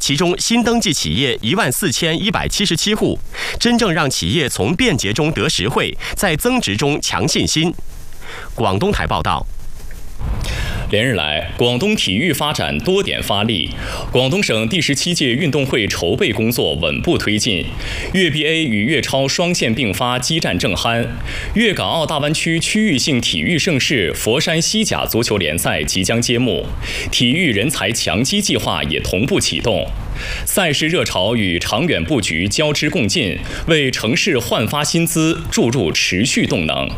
其中新登记企业14177户，真正让企业从便捷中得实惠，在增值中强信心。广东台报道。 连日来，广东体育发展多点发力，广东省第17届运动会筹备工作稳步推进，粤 BA 与粤超双线并发，激战正酣。粤港澳大湾区区域性体育盛事佛山西甲足球联赛即将揭幕，体育人才强基计划也同步启动。赛事热潮与长远布局交织共进，为城市焕发新姿注入持续动能。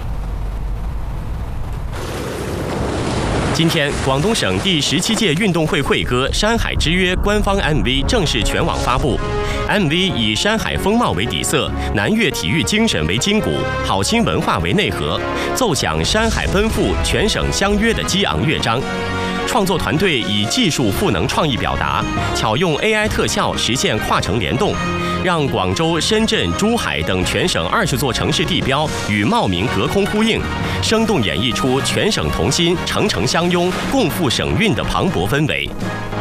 今天，广东省第17届运动会会歌《山海之约》官方 MV 正式全网发布。MV 以山海风貌为底色，南粤体育精神为筋骨，好心文化为内核，奏响山海奔赴、全省相约的激昂乐章。创作团队以技术赋能创意表达，巧用 AI 特效实现跨城联动，让广州、深圳、珠海等全省20座城市地标与茂名隔空呼应，生动演绎出全省同心、城城相拥、共赴省运的磅礴氛围。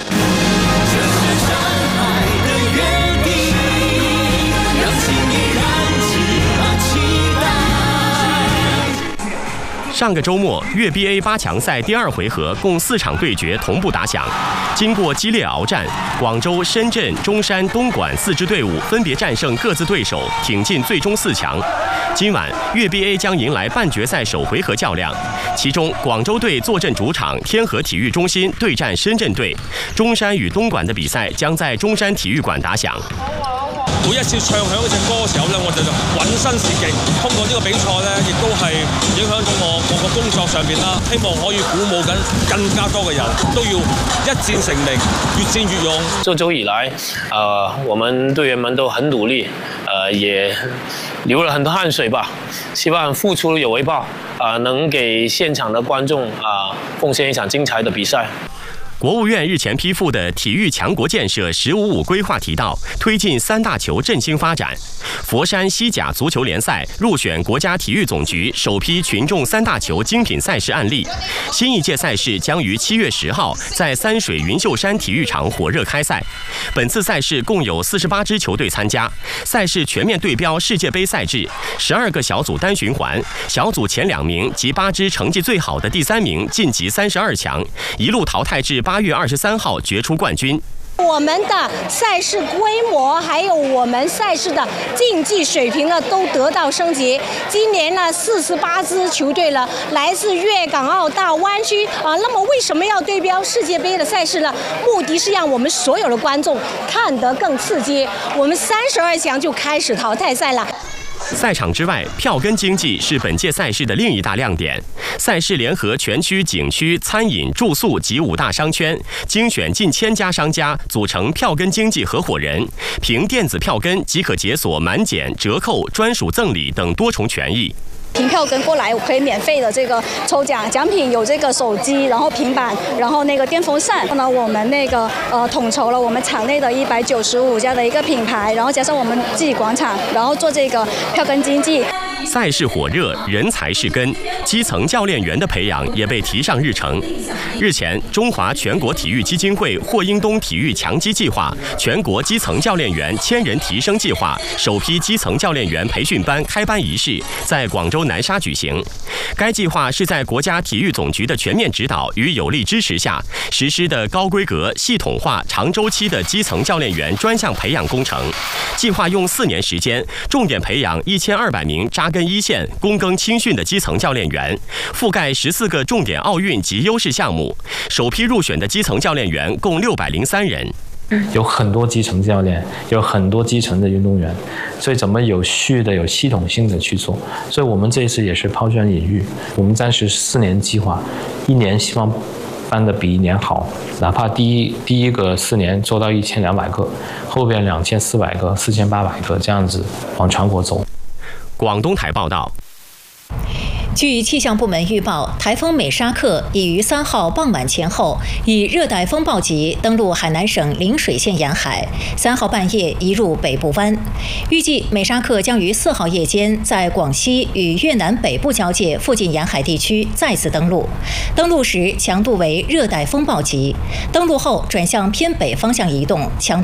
上个周末，粤 BA 8强赛第2回合共4场对决同步打响。经过激烈鏖战，广州、深圳、中山、东莞4支队伍分别战胜各自对手，挺进最终4强。今晚，粤 BA 将迎来半决赛首回合较量，其中广州队坐镇主场天河体育中心对战深圳队，中山與東莞的比賽將在中山體育館打響。 每一次唱響嗰隻歌嘅時候咧，我就渾身是勁。通過呢個比賽咧，亦都係影響到我個工作上面啦。希望可以鼓舞緊更加多嘅人，都要一戰成名，越戰越勇。 這周以來，我們隊員們都很努力，也流了很多汗水吧。希望付出有回報，能給現場的觀眾奉獻一場精彩的比賽。 國務院日前批復的體育強國建設15+5規劃提到，推進3大球振興發展。佛山西甲足球聯賽入選國家體育總局首批群眾3大球精品賽事案例。新一屆賽事將於7月10號在三水雲秀山體育場火熱開賽。本次賽事共有48支球隊參加，賽事全面對標世界盃賽制，12個小組單循環，小組前2名及8支成績最好的第3名晉級32強，一路淘汰至8月23號決出冠軍。 我們的賽事規模，還有我們賽事的競技水平呢，都得到升級。今年呢，48支球隊了，來自粵港澳大灣區那麼為什麼要對標世界盃的賽事呢？目的是讓我們所有的觀眾看得更刺激。我們32強就開始淘汰賽了。 賽場之外，票根經濟是本屆賽事的另一大亮點。賽事聯合全區景區、餐飲、住宿及5大商圈，精選近1000家商家組成票根經濟合夥人，憑電子票根即可解鎖滿減、折扣、專屬贈禮等多重權益。 憑票根過來可以免費的這個抽獎，獎品有這個手機，然後平板，然後那個電風扇。那我們那個統籌了我們場內的195家的一個品牌，然後加上我們自己廣場，然後做這個票根經濟。 賽事火熱，人才是根，基層教練員的培養也被提上日程。日前，中華全國體育基金會霍英東體育強基計劃全國基層教練員1000人提升計劃首批基層教練員培訓班開班儀式在廣州南沙舉行。該計劃是在國家體育總局的全面指導與有力支持下實施的高規格、系統化、長週期的基層教練員專項培養工程。計劃用4年時間，重點培養1200名扎根一線、躬耕青訓的基層教練員，覆蓋14個重點奧運及優勢項目。首批入選的基層教練員共603人。 有很多基層教練，有很多基層的運動員，所以怎麼有序的、有系統性的去做？所以我們這一次也是拋磚引玉。我們暫時4年計劃，1年希望辦得比1年好，哪怕第一個4年做到1200個，後邊2400個、4800個這樣子往全國走。 廣東台報道。 據氣象部門預報，颱風美沙克已於3號傍晚前後以熱帶風暴級登陸海南省陵水縣沿海，3號半夜移入北部灣。預計美沙克將於4號夜間在廣西與越南北部交界附近沿海地區再次登陸。登陸時強度為熱帶風暴級，登陸後轉向偏北方向移動，強度